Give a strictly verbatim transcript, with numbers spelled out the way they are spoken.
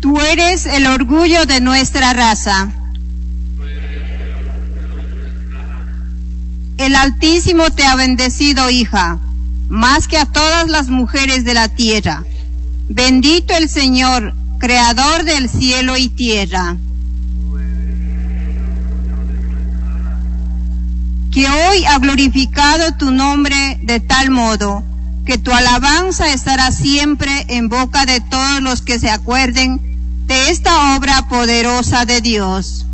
Tú eres el orgullo de nuestra raza. El Altísimo te ha bendecido, hija, más que a todas las mujeres de la tierra. Bendito el Señor, Creador del cielo y tierra. Que hoy ha glorificado tu nombre de tal modo que tu alabanza estará siempre en boca de todos los que se acuerden de esta obra poderosa de Dios.